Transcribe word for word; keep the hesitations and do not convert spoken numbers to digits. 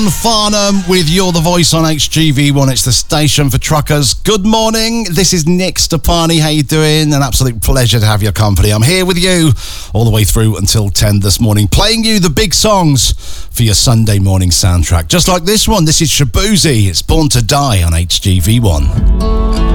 Farnham with You're the Voice on H G V one. It's the station for truckers. Good morning. This is Nick Stepani. How you doing? An absolute pleasure to have your company. I'm here with you all the way through until ten this morning, playing you the big songs for your Sunday morning soundtrack. Just like this one. This is Shaboozey. It's Born to Die on H G V one.